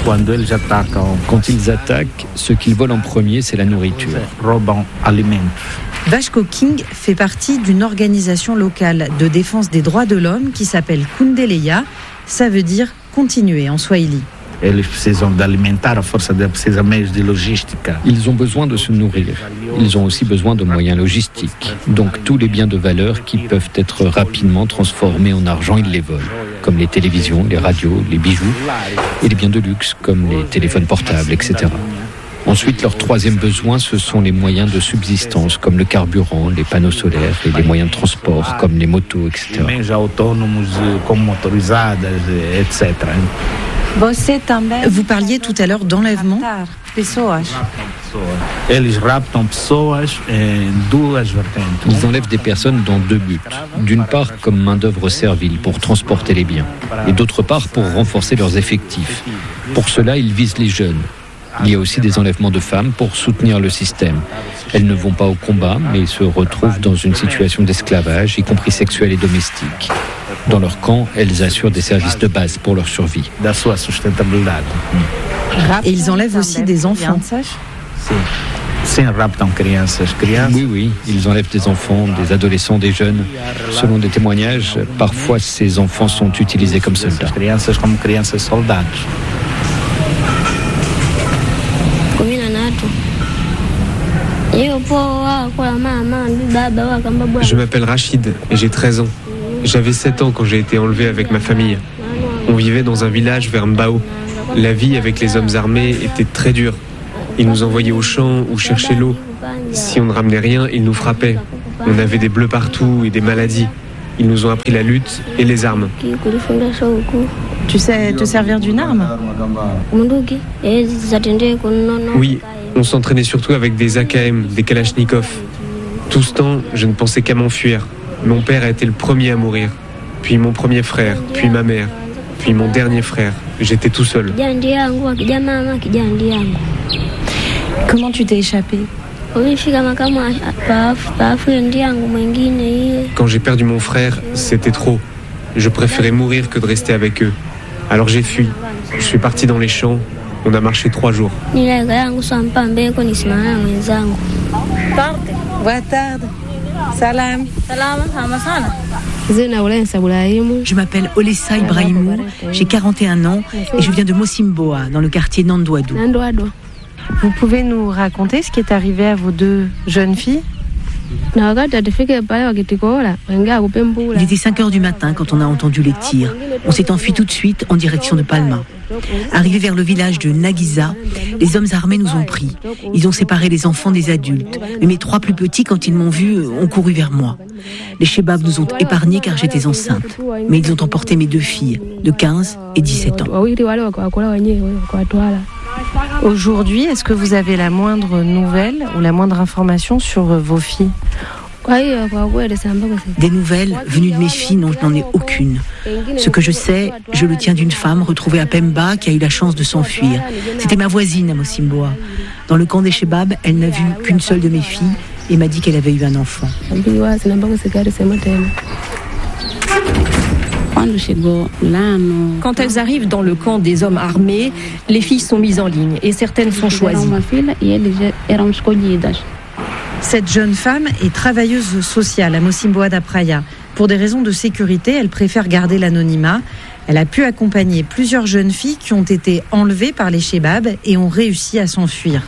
Quand ils attaquent, ce qu'ils volent en premier, c'est la nourriture. Vashko King fait partie d'une organisation locale de défense des droits de l'homme qui s'appelle Kundeleya. Ça veut dire continuer en swahili. Ils ont besoin de se nourrir. Ils ont aussi besoin de moyens logistiques. Donc tous les biens de valeur qui peuvent être rapidement transformés en argent, ils les volent. Comme les télévisions, les radios, les bijoux et les biens de luxe comme les téléphones portables, etc. Ensuite, leur troisième besoin, ce sont les moyens de subsistance, comme le carburant, les panneaux solaires et les moyens de transport, comme les motos, etc. Vous parliez tout à l'heure d'enlèvement. Ils enlèvent des personnes dans deux buts. D'une part, comme main-d'œuvre servile pour transporter les biens, et d'autre part, pour renforcer leurs effectifs. Pour cela, ils visent les jeunes. Il y a aussi des enlèvements de femmes pour soutenir le système. Elles ne vont pas au combat, mais se retrouvent dans une situation d'esclavage, y compris sexuel et domestique. Dans leur camp, elles assurent des services de base pour leur survie. Et ils enlèvent aussi des enfants. Oui, ils enlèvent des enfants, des adolescents, des jeunes. Selon des témoignages, parfois ces enfants sont utilisés comme soldats. Je m'appelle Rachid et j'ai 13 ans. J'avais 7 ans quand j'ai été enlevé avec ma famille. On vivait dans un village vers Mbao. La vie avec les hommes armés était très dure. Ils nous envoyaient au champ ou chercher l'eau. Si on ne ramenait rien, ils nous frappaient. On avait des bleus partout et des maladies. Ils nous ont appris la lutte et les armes. Tu sais te servir d'une arme? Oui, on s'entraînait surtout avec des AKM, des Kalachnikov. Tout ce temps, je ne pensais qu'à m'enfuir. Mon père a été le premier à mourir. Puis mon premier frère, puis ma mère, puis mon dernier frère. J'étais tout seul. Comment tu t'es échappé? Quand j'ai perdu mon frère, c'était trop. Je préférais mourir que de rester avec eux. Alors j'ai fui. Je suis parti dans les champs. On a marché 3 jours. Salam. Je m'appelle Olessa Ibrahimou, j'ai 41 ans et je viens de Mosimboa, dans le quartier Nandouadou. Vous pouvez nous raconter ce qui est arrivé à vos 2 jeunes filles? Il était 5h du matin quand on a entendu les tirs. On s'est enfui tout de suite en direction de Palma. Arrivés vers le village de Naguisa, les hommes armés nous ont pris. Ils ont séparé les enfants des adultes. Mais mes 3 plus petits, quand ils m'ont vu, ont couru vers moi. Les Chebabs nous ont épargnés car j'étais enceinte. Mais ils ont emporté mes 2 filles, de 15 et 17 ans. Aujourd'hui, est-ce que vous avez la moindre nouvelle ou la moindre information sur vos filles? Des nouvelles venues de mes filles, non, je n'en ai aucune. Ce que je sais, je le tiens d'une femme retrouvée à Pemba qui a eu la chance de s'enfuir. C'était ma voisine à Mosimboa. Dans le camp des Chebabs, elle n'a vu qu'une seule de mes filles et m'a dit qu'elle avait eu un enfant. Quand elles arrivent dans le camp des hommes armés, les filles sont mises en ligne et certaines sont choisies. Cette jeune femme est travailleuse sociale à Mosimboa da Praia. Pour des raisons de sécurité, elle préfère garder l'anonymat. Elle a pu accompagner plusieurs jeunes filles qui ont été enlevées par les Chebabs et ont réussi à s'enfuir.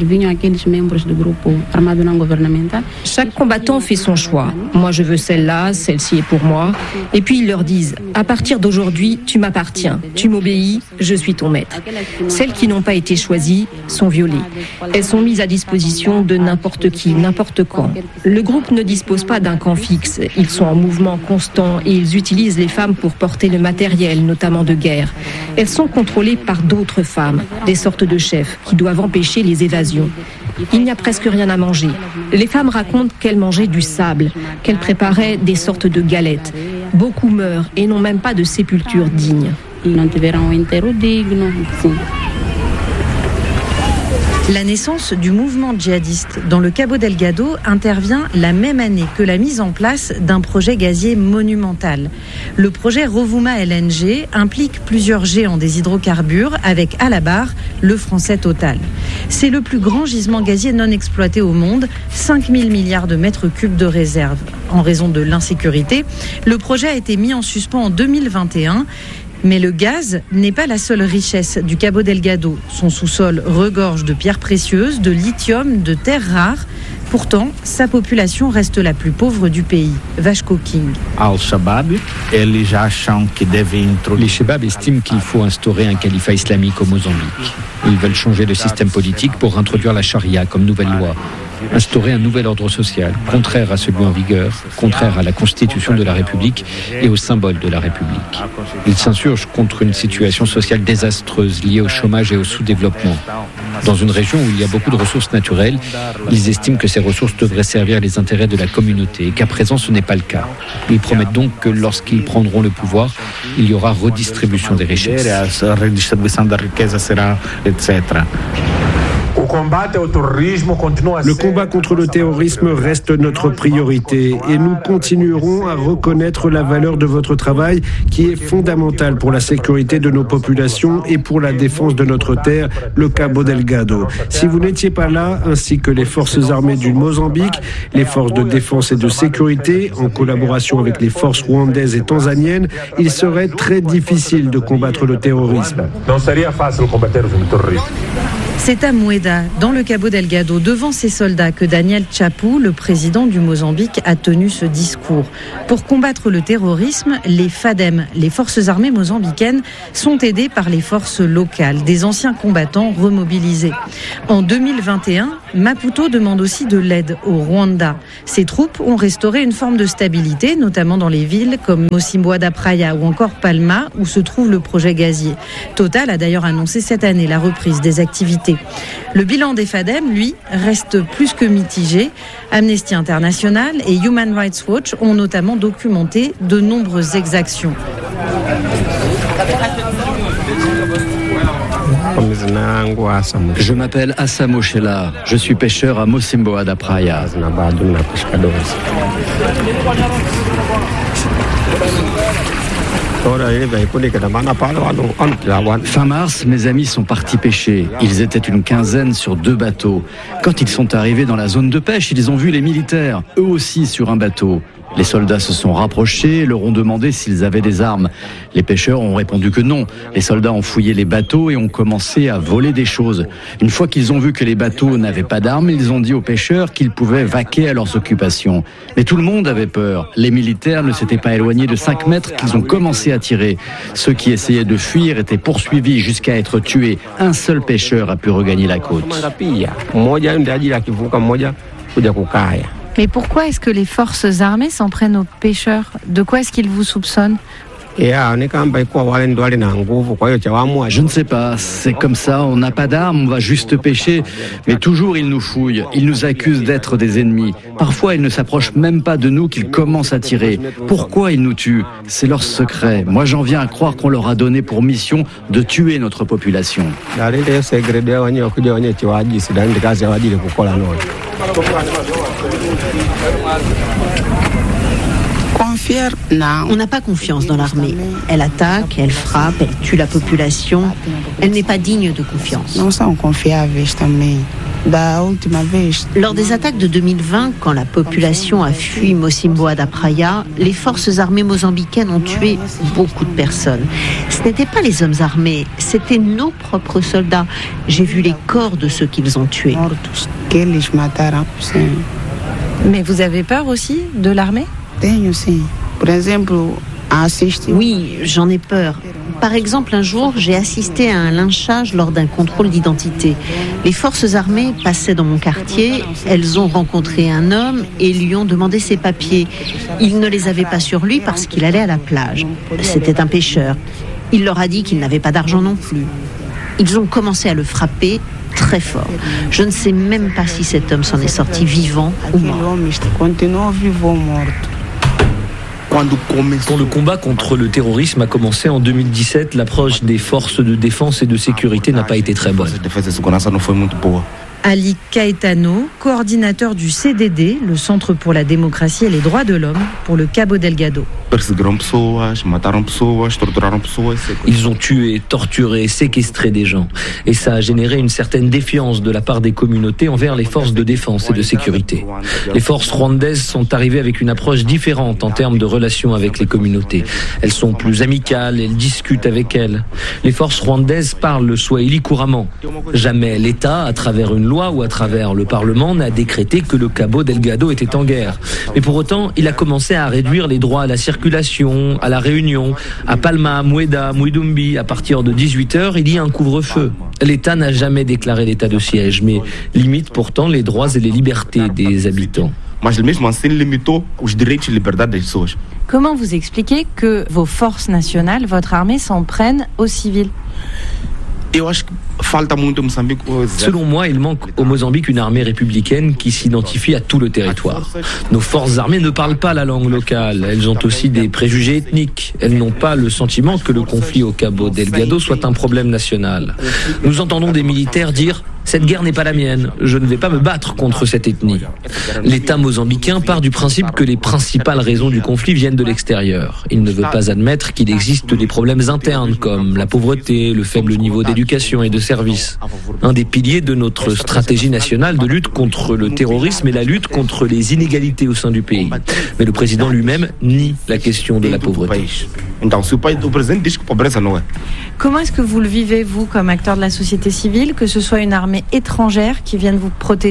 Chaque combattant fait son choix. Moi, je veux celle-là, celle-ci est pour moi. Et puis, ils leur disent, à partir d'aujourd'hui, tu m'appartiens, tu m'obéis, je suis ton maître. Celles qui n'ont pas été choisies sont violées. Elles sont mises à disposition de n'importe qui, n'importe quand. Le groupe ne dispose pas d'un camp fixe. Ils sont en mouvement constant et ils utilisent les femmes pour porter le matériel, notamment de guerre. Elles sont contrôlées par d'autres femmes, des sortes de chefs, qui doivent empêcher les évasions. Il n'y a presque rien à manger. Les femmes racontent qu'elles mangeaient du sable, qu'elles préparaient des sortes de galettes. Beaucoup meurent et n'ont même pas de sépulture digne. La naissance du mouvement djihadiste dans le Cabo Delgado intervient la même année que la mise en place d'un projet gazier monumental. Le projet Rovuma LNG implique plusieurs géants des hydrocarbures avec à la barre le français Total. C'est le plus grand gisement gazier non exploité au monde, 5 000 milliards de mètres cubes de réserve. En raison de l'insécurité, le projet a été mis en suspens en 2021. Mais le gaz n'est pas la seule richesse du Cabo Delgado. Son sous-sol regorge de pierres précieuses, de lithium, de terres rares. Pourtant, sa population reste la plus pauvre du pays. Vasco King. Les Chebab estiment qu'il faut instaurer un califat islamique au Mozambique. Ils veulent changer le système politique pour introduire la charia comme nouvelle loi. Instaurer un nouvel ordre social, contraire à celui en vigueur, contraire à la constitution de la République et aux symboles de la République. Ils s'insurgent contre une situation sociale désastreuse liée au chômage et au sous-développement. Dans une région où il y a beaucoup de ressources naturelles, ils estiment que ces ressources devraient servir les intérêts de la communauté et qu'à présent ce n'est pas le cas. Ils promettent donc que lorsqu'ils prendront le pouvoir, il y aura redistribution des richesses. Le combat contre le terrorisme reste notre priorité et nous continuerons à reconnaître la valeur de votre travail qui est fondamentale pour la sécurité de nos populations et pour la défense de notre terre, le Cabo Delgado. Si vous n'étiez pas là, ainsi que les forces armées du Mozambique, les forces de défense et de sécurité, en collaboration avec les forces rwandaises et tanzaniennes, il serait très difficile de combattre le terrorisme. C'est à Mueda, dans le Cabo Delgado, devant ces soldats que Daniel Chapu, le président du Mozambique, a tenu ce discours. Pour combattre le terrorisme, les FADEM, les forces armées mozambicaines, sont aidées par les forces locales, des anciens combattants remobilisés. En 2021, Maputo demande aussi de l'aide au Rwanda. Ces troupes ont restauré une forme de stabilité, notamment dans les villes comme Mocimboa da Praia ou encore Palma, où se trouve le projet gazier. Total a d'ailleurs annoncé cette année la reprise des activités. Le bilan des FADEM, lui, reste plus que mitigé. Amnesty International et Human Rights Watch ont notamment documenté de nombreuses exactions. Je m'appelle Assamo Shela, je suis pêcheur à Mocimboa da Praia. Fin mars, mes amis sont partis pêcher. Ils étaient une quinzaine sur 2 bateaux. Quand ils sont arrivés dans la zone de pêche, ils ont vu les militaires, eux aussi sur un bateau. Les soldats se sont rapprochés et leur ont demandé s'ils avaient des armes. Les pêcheurs ont répondu que non. Les soldats ont fouillé les bateaux et ont commencé à voler des choses. Une fois qu'ils ont vu que les bateaux n'avaient pas d'armes, ils ont dit aux pêcheurs qu'ils pouvaient vaquer à leurs occupations. Mais tout le monde avait peur. Les militaires ne s'étaient pas éloignés de 5 mètres qu'ils ont commencé à tirer. Ceux qui essayaient de fuir étaient poursuivis jusqu'à être tués. Un seul pêcheur a pu regagner la côte. Mais pourquoi est-ce que les forces armées s'en prennent aux pêcheurs ? De quoi est-ce qu'ils vous soupçonnent ? Je ne sais pas, c'est comme ça, on n'a pas d'armes, on va juste pêcher, mais toujours ils nous fouillent, ils nous accusent d'être des ennemis. Parfois ils ne s'approchent même pas de nous qu'ils commencent à tirer. Pourquoi ils nous tuent ? C'est leur secret. Moi j'en viens à croire qu'on leur a donné pour mission de tuer notre population. On n'a pas confiance dans l'armée. Elle attaque, elle frappe, elle tue la population. Elle n'est pas digne de confiance. Lors des attaques de 2020, quand la population a fui Mocimboa da Praia, les forces armées mozambicaines ont tué beaucoup de personnes. Ce n'étaient pas les hommes armés, c'était nos propres soldats. J'ai vu les corps de ceux qu'ils ont tués. Mais vous avez peur aussi de l'armée ? Oui, j'en ai peur. Par exemple, un jour, j'ai assisté à un lynchage lors d'un contrôle d'identité. Les forces armées passaient dans mon quartier, elles ont rencontré un homme et lui ont demandé ses papiers. Il ne les avait pas sur lui parce qu'il allait à la plage. C'était un pêcheur. Il leur a dit qu'il n'avait pas d'argent non plus. Ils ont commencé à le frapper très fort. Je ne sais même pas si cet homme s'en est sorti vivant ou mort. Quand le combat contre le terrorisme a commencé en 2017, l'approche des forces de défense et de sécurité n'a pas été très bonne. Ali Caetano, coordinateur du CDD, le Centre pour la démocratie et les droits de l'homme, pour le Cabo Delgado. Ils ont tué, torturé, séquestré des gens. Et ça a généré une certaine défiance de la part des communautés envers les forces de défense et de sécurité. Les forces rwandaises sont arrivées avec une approche différente en termes de relations avec les communautés. Elles sont plus amicales, elles discutent avec elles. Les forces rwandaises parlent le swahili couramment. Jamais l'État, à travers une loi ou à travers le Parlement, n'a décrété que le Cabo Delgado était en guerre. Mais pour autant, il a commencé à réduire les droits à la circulation, à la réunion. À Palma, Mueda, Muidumbi, à partir de 18h, il y a un couvre-feu. L'État n'a jamais déclaré l'état de siège, mais limite pourtant les droits et les libertés des habitants. Comment vous expliquez que vos forces nationales, votre armée, s'en prennent aux civils ? Selon moi, il manque au Mozambique une armée républicaine qui s'identifie à tout le territoire. Nos forces armées ne parlent pas la langue locale. Elles ont aussi des préjugés ethniques. Elles n'ont pas le sentiment que le conflit au Cabo Delgado soit un problème national. Nous entendons des militaires dire « Cette guerre n'est pas la mienne. Je ne vais pas me battre contre cette ethnie. » L'État mozambicain part du principe que les principales raisons du conflit viennent de l'extérieur. Il ne veut pas admettre qu'il existe des problèmes internes comme la pauvreté, le faible niveau d'éducation et de services. Un des piliers de notre stratégie nationale de lutte contre le terrorisme est la lutte contre les inégalités au sein du pays. Mais le président lui-même nie la question de la pauvreté. Comment est-ce que vous le vivez, vous, comme acteur de la société civile, que ce soit une armée étrangère qui vienne vous protéger ?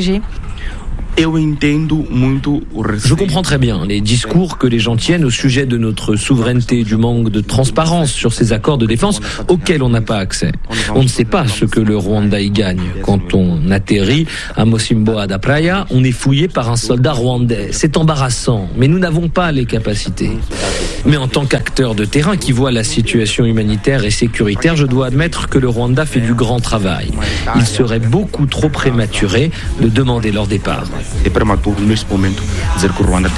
Je comprends très bien les discours que les gens tiennent au sujet de notre souveraineté, du manque de transparence sur ces accords de défense auxquels on n'a pas accès. On ne sait pas ce que le Rwanda y gagne. Quand on atterrit à Mosimboa da Praia, on est fouillé par un soldat rwandais. C'est embarrassant, mais nous n'avons pas les capacités. Mais en tant qu'acteur de terrain qui voit la situation humanitaire et sécuritaire, je dois admettre que le Rwanda fait du grand travail. Il serait beaucoup trop prématuré de demander leur départ. É prematuro neste momento dizer que o Ruanda tem